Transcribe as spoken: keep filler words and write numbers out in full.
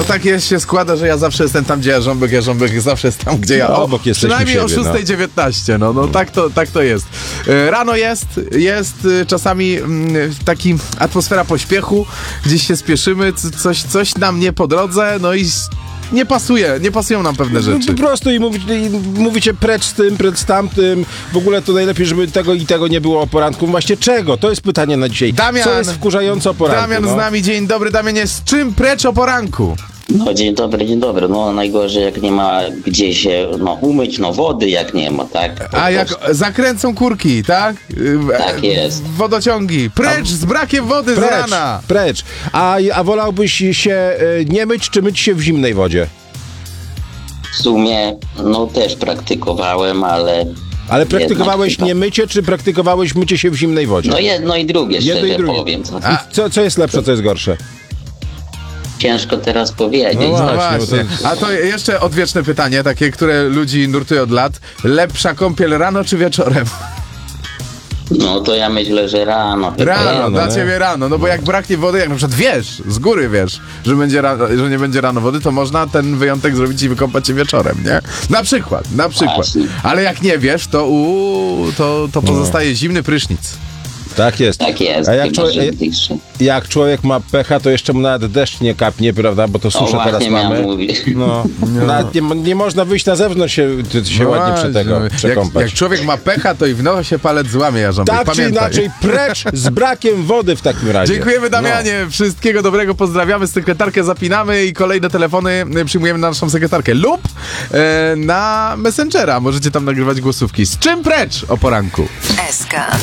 tak jest, się składa, że ja zawsze jestem tam, gdzie Jarząbek, Jarząbek zawsze jest tam, gdzie ja. No, obok jesteśmy przynajmniej siebie, o szósta dziewiętnaście, no, no, no tak, to, tak to jest. E, Rano jest, jest e, czasami mm, taki atmosfera pośpiechu, gdzieś się spieszymy, c- coś, coś nam nie po drodze, no i nie pasuje, nie pasują nam pewne rzeczy. No, po prostu i, mówi, i mówicie precz z tym, precz z tamtym. W ogóle to najlepiej, żeby tego i tego nie było o poranku. Właśnie czego? To jest pytanie na dzisiaj. Damian, Co jest wkurzające o poranku? Damian no? z nami, dzień dobry. Damianie, z czym precz o poranku? No dzień dobry, dzień dobry. No najgorzej jak nie ma gdzie się no, umyć, no wody jak nie ma, tak? Po A jak prostu. zakręcą kurki, tak? E, Tak jest. Wodociągi. Precz z brakiem wody z Precz, rana. precz. A, a wolałbyś się e, nie myć, czy myć się w zimnej wodzie? W sumie no też praktykowałem, ale... Ale praktykowałeś jednak chyba- nie mycie, czy praktykowałeś mycie się w zimnej wodzie? No jedno i drugie, Jedno szczerze i drugie. powiem. Co? A- I co, co jest lepsze, co jest gorsze? Ciężko teraz powiedzieć. No No Właśnie, właśnie. bo to- A to jeszcze odwieczne pytanie, takie, które ludzi nurtuje od lat. Lepsza kąpiel rano czy wieczorem? No to ja myślę, że rano. chyba Rano, jest. dla nie? ciebie rano. No bo jak braknie wody, jak na przykład wiesz, z góry wiesz, że, będzie rano, że nie będzie rano wody, to można ten wyjątek zrobić i wykąpać się wieczorem, nie? Na przykład, na przykład. Właśnie. Ale jak nie wiesz, to u to, to pozostaje zimny prysznic. Tak jest. Tak jest, A jak, chyba, człowiek, że bliższy. jak człowiek ma pecha, to jeszcze mu nawet deszcz nie kapnie, prawda? Bo to O suszę teraz właśnie miałem mamy. mówić. No, nawet nie, nie można wyjść na zewnątrz się, się No ładnie właśnie, prze tego, jak, przekąpać. jak człowiek ma pecha, to i w nosie palec złamie, Jarząbek. Tak czy Pamiętaj. inaczej, precz z brakiem wody w takim razie. Dziękujemy, Damianie. Wszystkiego dobrego, pozdrawiamy. Sekretarkę zapinamy i kolejne telefony przyjmujemy na naszą sekretarkę lub e, na Messengera. Możecie tam nagrywać głosówki. Z czym precz o poranku? S K.